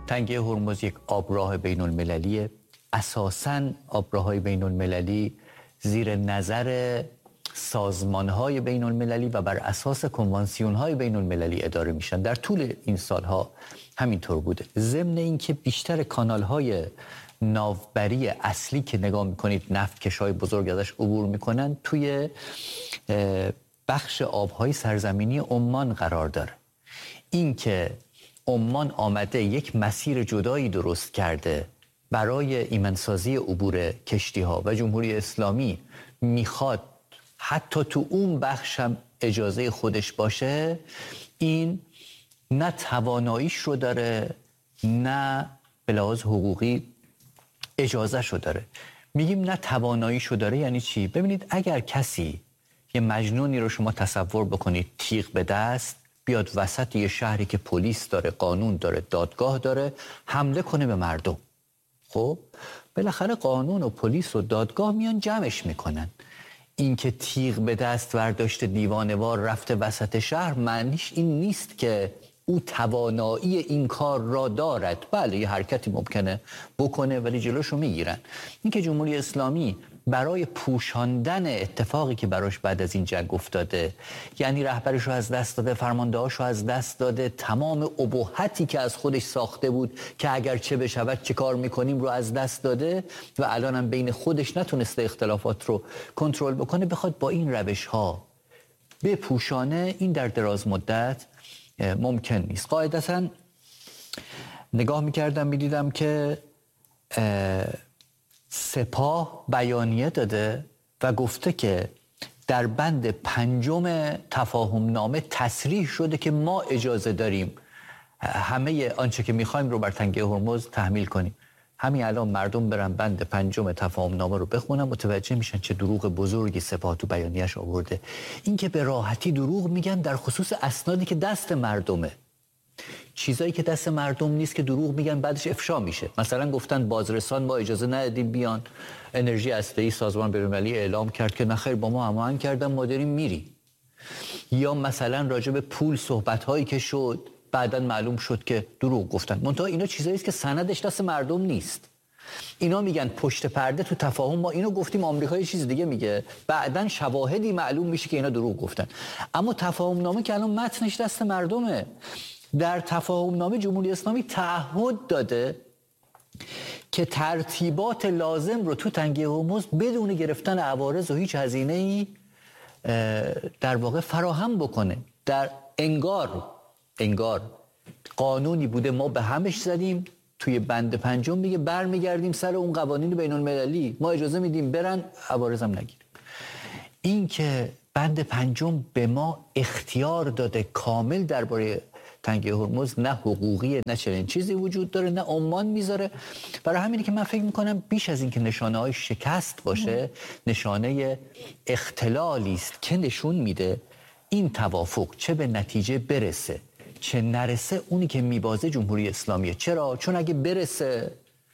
تنگه هرمز یک آبراه بین المللیه. اساساً آبراه‌های بین المللی زیر نظر سازمان‌های بین المللی و بر اساس کنوانسیون‌های بین المللی اداره میشن. در طول این سالها همینطور بوده. ضمن اینکه بیشتر کانال‌های ناوبری اصلی که نگاه میکنید نفتکش‌های بزرگ ازش عبور میکنن توی بخش آب‌های سرزمینی عمان قرار داره. این که عمان آمده یک مسیر جدایی درست کرده برای ایمنسازی عبور کشتی‌ها و جمهوری اسلامی میخواد حتی تو اون بخش هم اجازه خودش باشه، این نه تواناییش رو داره نه به لحاظ حقوقی اجازه شو داره. میگیم نه تواناییش رو داره یعنی چی؟ ببینید اگر کسی یه مجنونی رو شما تصور بکنید تیغ به دست بیاد وسط یه شهری که پلیس داره، قانون داره، دادگاه داره، حمله کنه به مردم، خب بالاخره قانون و پلیس و دادگاه میان جمعش میکنن. این که تیغ به دست برداشته دیوانه‌وار رفته وسط شهر معنیش این نیست که او توانایی این کار را دارد. بله یه حرکتی ممکنه بکنه ولی جلوشو میگیرن. این که جمهوری اسلامی برای پوشاندن اتفاقی که براش بعد از این جنگ افتاده، یعنی رهبرش رو از دست داده، فرماندهاش رو از دست داده، تمام ابهتی که از خودش ساخته بود که اگر چه بشود چه کار میکنیم رو از دست داده و الان هم بین خودش نتونسته اختلافات رو کنترل بکنه، بخواد با این روش ها بپوشانه، این در دراز مدت ممکن نیست. قاعدتاً نگاه میکردم میدیدم که سپاه بیانیه داده و گفته که در بند 5 تفاهم نامه تصریح شده که ما اجازه داریم همه آنچه که میخوایم رو بر تنگه هرمز تحمیل کنیم. همین الان مردم برن بند 5 تفاهم نامه رو بخونن متوجه میشن چه دروغ بزرگی سپاه تو بیانیه‌اش آورده. این که به راحتی دروغ میگن در خصوص اسنادی که دست مردمه. چیزایی که دست مردم نیست که دروغ میگن بعدش افشا میشه. مثلا گفتن بازرسان ما اجازه ندادیم بیان، انرژی هسته‌ای سازمان بین‌المللی اعلام کرد که نخیر با ما هماهنگ کردن ما داریم میریم. یا مثلا راجع به پول صحبت‌هایی که شد بعداً معلوم شد که دروغ گفتن. منتها اینا چیزایی است که سندش دست مردم نیست. اینا میگن پشت پرده تو تفاهم ما اینو گفتیم، آمریکا یه چیز دیگه میگه، بعداً شواهدی معلوم میشه که اینا دروغ گفتن. اما تفاهم نامه که الان متنش دست مردمه. در تفاهم نامه جمهوری اسلامی تعهد داده که ترتیبات لازم رو تو تنگه هرمز بدون گرفتن عوارض و هیچ هزینه‌ای در واقع فراهم بکنه. در انگار قانونی بوده ما به همش زدیم، توی بند 5 میگه برمیگردیم سر اون قوانین بین المللی، ما اجازه میدیم برن عوارض هم نگیریم. این که بند 5 به ما اختیار داده کامل درباره تنگه هرمز، نه حقوقی نه چنین چیزی وجود داره نه عمان میذاره. برای همینه که من فکر میکنم بیش از این که نشانه های شکست باشه، نشانه اختلالی است که نشون میده این توافق چه به نتیجه برسه چه نرسه اونی که میبازه جمهوری اسلامیه. چرا؟ چون اگه برسه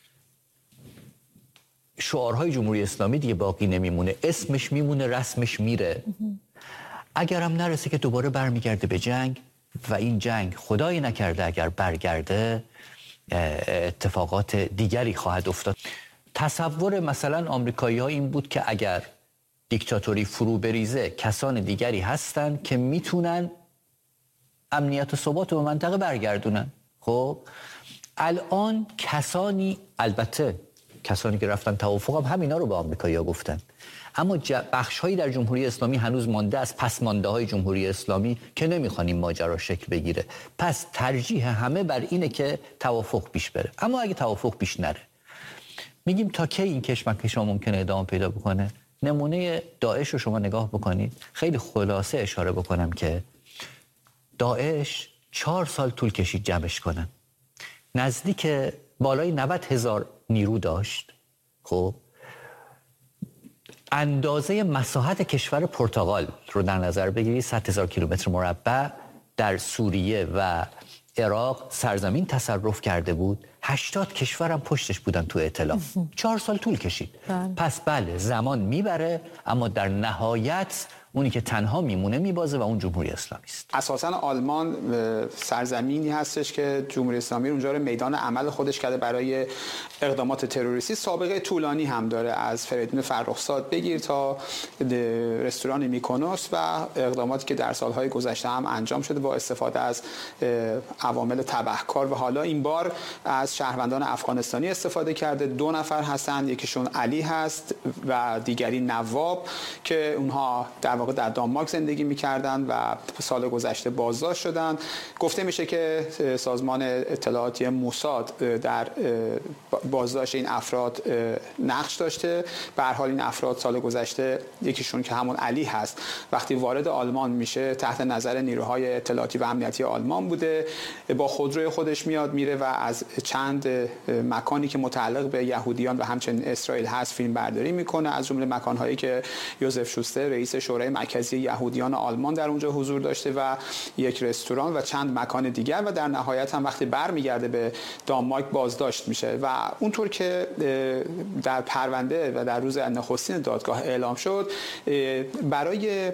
شعارهای جمهوری اسلامی دیگه باقی نمیمونه، اسمش میمونه، رسمش میره. اگر هم نرسه که دوباره برمیگرده به جنگ و این جنگ خدای نکرده اگر برگرده اتفاقات دیگری خواهد افتاد. تصور مثلا آمریکایی‌ها این بود که اگر دیکتاتوری فرو بریزه کسان دیگری هستن که میتونن امنیت و ثبات رو به منطقه برگردونن. خب الان کسانی، البته کسانی که رفتن توافق هم همینا رو به آمریکایی‌ها گفتن، اما بخش‌هایی در جمهوری اسلامی هنوز مانده از پسمانده‌های جمهوری اسلامی که نمی‌خوان این ماجرا شکل بگیره. پس ترجیح همه بر اینه که توافق پیش بره. اما اگه توافق پیش نره، میگیم تا کی این کشمکش‌ها ممکنه ادامه پیدا بکنه؟ نمونه داعش رو شما نگاه بکنید. خیلی خلاصه اشاره بکنم که داعش 4 سال طول کشید جمعش کنن. نزدیک بالای 90,000 نیرو داشت. خب اندازه مساحت کشور پرتغال رو در نظر بگیرید، 100,000 کیلومتر مربع در سوریه و عراق سرزمین تصرف کرده بود. 80 کشور هم پشتش بودن تو ائتلاف. 4 سال طول کشید. پس بله زمان میبره، اما در نهایت اونی که تنها میمونه میبازه و اون جمهوری اسلامی است. اساساً آلمان سرزمینی هستش که جمهوری اسلامی اونجا رو میدان عمل خودش کرده برای اقدامات تروریستی. سابقه طولانی هم داره، از فریدون فرخزاد بگیر تا رستوران میکونوس و اقداماتی که در سالهای گذشته هم انجام شده با استفاده از عوامل تبهکار. و حالا این بار از شهروندان افغانستانی استفاده کرده. 2 نفر هستند، یکیشون علی هست و دیگری نواب که اونها در واقع در دانمارک زندگی می‌کردند و سال گذشته بازداشت شدند. گفته میشه که سازمان اطلاعاتی موساد در بازداشت این افراد نقش داشته. به هر حال این افراد سال گذشته، یکیشون که همون علی هست، وقتی وارد آلمان میشه تحت نظر نیروهای اطلاعاتی و امنیتی آلمان بوده. با خودروی خودش میاد میره و از چند مکانی که متعلق به یهودیان و همچنین اسرائیل هست فیلم برداری میکنه، از جمله مکانهایی که یوزف شوستر رئیس شورای مرکزی یهودیان آلمان در اونجا حضور داشته و یک رستوران و چند مکان دیگر. و در نهایت هم وقتی برمیگرده به دانمارک بازداشت میشه و اونطور که در پرونده و در روز نخستین دادگاه اعلام شد، برای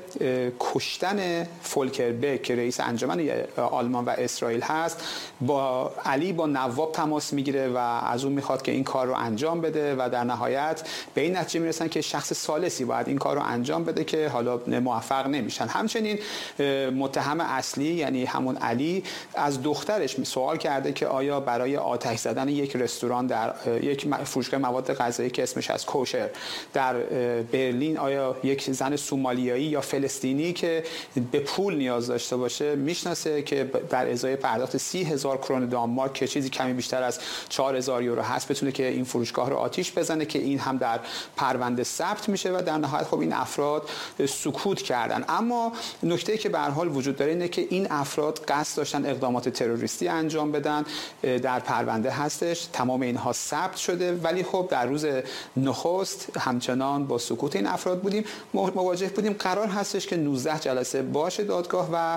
کشتن فولکر بک که رئیس انجمن آلمان و اسرائیل هست، با علی با نواب تماس میگیره و از اون میخواد که این کار رو انجام بده و در نهایت به این نتیجه میرسن که شخص ثالثی باید این کار رو انجام بده که حالا موفق نمیشن. همچنین متهم اصلی یعنی همون علی از دخترش سوال کرده که آیا برای آتش زدن یک رستوران در یک فروشگاه مواد غذایی که اسمش از کوشر در برلین، آیا یک زن سومالیایی یا فلسطینی که به پول نیاز داشته باشه میشناسه که در ازای پرداخت 30,000 کرون دانمارک که چیزی کمی بیشتر از 4,000 یورو هست بتونه که این فروشگاه رو آتش بزنه، که این هم در پرونده ثبت میشه و در نهایت خب این افراد سکوت کردن. اما نکته‌ای که به هر حال وجود داره اینه که این افراد قصد داشتن اقدامات تروریستی انجام بدن، در پرونده هستش، تمام اینها ثبت شده، ولی خب در روز نخست همچنان با سکوت این افراد بودیم مواجه بودیم. قرار هستش که 19 جلسه باشه دادگاه و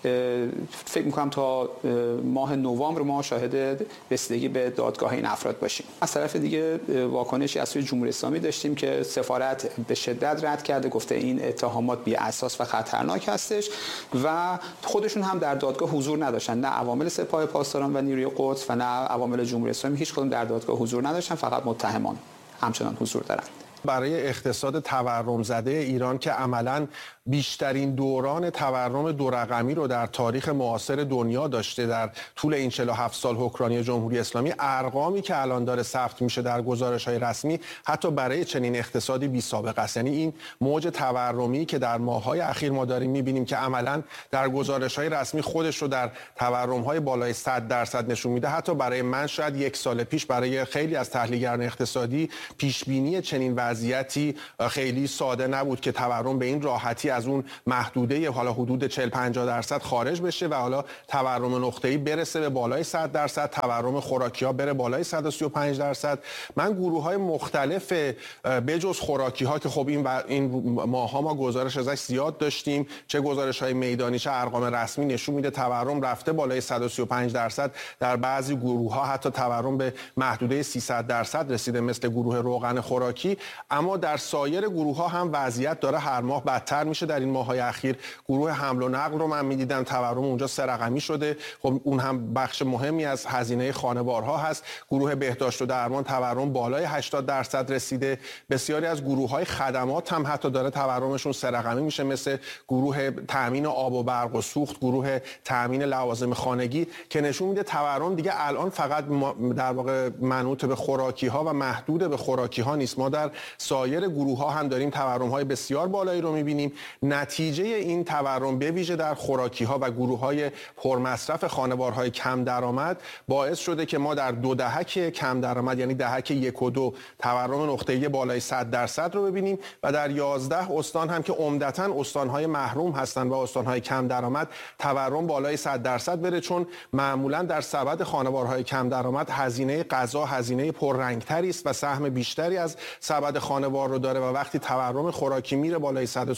فکر می‌کنم تا ماه نوامبر ما شاهد رسیدگی به دادگاه این افراد باشیم. از طرف دیگه واکنشی از سوی جمهوری اسلامی داشتیم که سفارت به شدت رد کرده، گفته این اتهامات بی اساس و خطرناک هستش و خودشون هم در دادگاه حضور نداشتن. نه عوامل سپاه پاسداران و نیروی قدس و نه عوامل جمهوری اسلامی هیچ کدوم در دادگاه حضور نداشتن، فقط متهمان همچنان حضور دارند. برای اقتصاد تورم زده ایران که عملاً بیشترین دوران تورم دو رقمی رو در تاریخ معاصر دنیا داشته در طول این 47 سال حکمرانی جمهوری اسلامی، ارقامی که الان داره ثبت میشه در گزارش‌های رسمی حتی برای چنین اقتصادی بی سابقه است. یعنی این موج تورمی که در ماه‌های اخیر ما داریم می‌بینیم که عملاً در گزارش‌های رسمی خودش رو در تورم‌های بالای 100% نشون میده، حتی برای من شاید 1 سال پیش برای خیلی از تحلیلگران اقتصادی پیش‌بینی چنین وضعیتی خیلی ساده نبود که تورم به این راحتی از اون محدوده حالا حدود 40-50% خارج بشه و حالا تورم نقطه‌ای برسه به بالای 100%، تورم خوراکی‌ها بره بالای 135%. من گروه‌های مختلف بجز خوراکی‌ها که خب این ماه‌ها ما گزارش ازش زیاد داشتیم، چه گزارش‌های میدانی چه ارقام رسمی نشون میده تورم رفته بالای 135%، در بعضی گروه‌ها حتی تورم به محدوده 300% رسیده مثل گروه روغن خوراکی. اما در سایر گروه‌ها هم وضعیت داره هر ماه بدتر میشه. در این ماه‌های اخیر گروه حمل و نقل رو من می‌دیدم تورم اونجا 3 رقمی شده، خب اون هم بخش مهمی از هزینه خانوارها هست. گروه بهداشت و درمان تورم بالای 80% رسیده. بسیاری از گروه‌های خدمات هم حتی داره تورمشون 3 رقمی میشه، مثل گروه تامین آب و برق و سوخت، گروه تامین لوازم خانگی، که نشون میده تورم دیگه الان فقط در واقع منوط به خوراکی‌ها و محدود به خوراکی‌ها نیست. ما در سایر گروه‌ها هم داریم تورم‌های بسیار بالایی رو می‌بینیم. نتیجه این تورم به ویژه در خوراکی‌ها و گروه‌های پرمصرف خانوارهای کم درآمد باعث شده که ما در 2 دهک کم درآمد یعنی دهک 1 و 2 تورم نقطه‌ای بالای 100% رو ببینیم و در 11 استان هم که عمدتاً استان‌های محروم هستند و استان‌های کم درآمد تورم بالای 100% بره، چون معمولاً در سبد خانوارهای کم درآمد هزینه غذا هزینه پررنگ‌تری است و سهم بیشتری از سبد خانوار رو داره و وقتی تورم خوراکی میره بالای 135%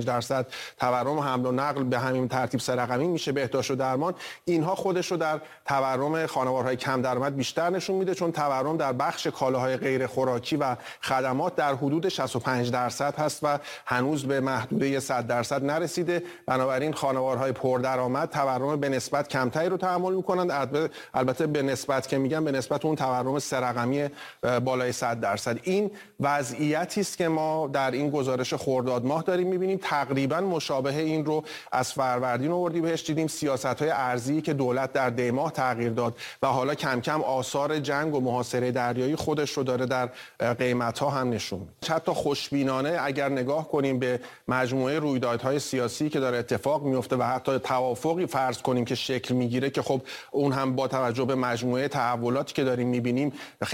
درصد، تورم حمل و نقل به همین ترتیب سه رقمی میشه، بهداشت و درمان، اینها خودش رو در تورم خانوارهای کم درآمد بیشتر نشون میده، چون تورم در بخش کالاهای غیر خوراکی و خدمات در حدود 65% هست و هنوز به محدوده 100% نرسیده. بنابراین خانوارهای پردرآمد تورم به نسبت کمتری رو تحمل میکنند. البته به نسبت که میگم به نسبت اون تورم سه رقمی بالای 100%. این وضعیتی است که ما در این گزارش خرداد ماه داریم میبینیم. تقریبا مشابه این رو از فروردین اردیبهشت دیدیم. سیاست‌های ارزی که دولت در دی ماه تغییر داد و حالا کم کم آثار جنگ و محاصره دریایی خودش رو داره در قیمت‌ها هم نشون میده. حتی خوشبینانه اگر نگاه کنیم به مجموعه رویدادهای سیاسی که داره اتفاق میفته و حتی توافقی فرض کنیم که شکل میگیره، که خب اون هم با توجه به مجموعه تحولاتی که داریم میبینیم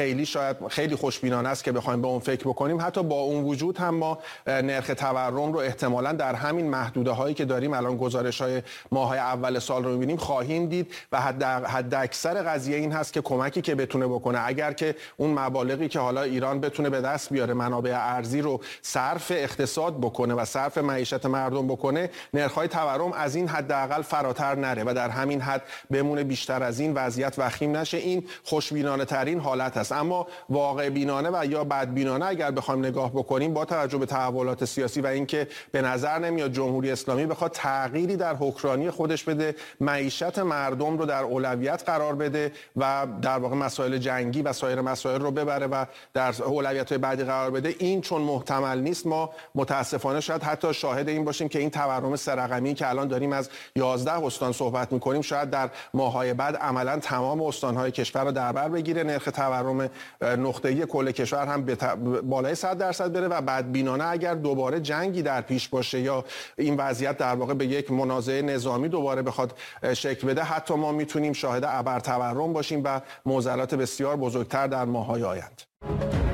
خیلی خوشبینانه است که بخوایم به اون فکر بکنیم، حتی با اون وجود هم ما نرخ تورم رو احتمالاً در همین محدوده هایی که داریم الان گزارش‌های ماه‌های اول سال رو می‌بینیم خواهیم دید و حد اکثر قضیه این هست که کمکی که بتونه بکنه، اگر که اون مبالغی که حالا ایران بتونه به دست بیاره منابع ارزی رو صرف اقتصاد بکنه و صرف معیشت مردم بکنه، نرخ‌های تورم از این حداقل فراتر نره و در همین حد بمونه، بیشتر از این وضعیت وخیم نشه. این خوشبینانه ترین حالت است. اما واقع بینانه و یا بدبینانه اگر بخوایم نگاه بکنیم، با توجه به تحولات سیاسی و اینکه به نظر نمیاد جمهوری اسلامی بخواد تغییری در حکمرانی خودش بده، معیشت مردم رو در اولویت قرار بده و در واقع مسائل جنگی و سایر مسائل رو ببره و در اولویت‌های بعدی قرار بده، این چون محتمل نیست، ما متاسفانه شاید حتی شاهد این باشیم که این تورم سه رقمی که الان داریم از 11 استان صحبت می‌کنیم، شاید در ماه‌های بعد عملاً تمام استان‌های کشور رو در بر بگیره، نرخ تورم نقطه‌ای کل کشور هم بالای 100% بره و بدبینانه اگر دوباره جنگی در پیش باشه یا این وضعیت در واقع به یک منازعه نظامی دوباره بخواد شکل بده، حتی ما میتونیم شاهد ابرتورم باشیم و معضلات بسیار بزرگتر در ماه‌های آینده.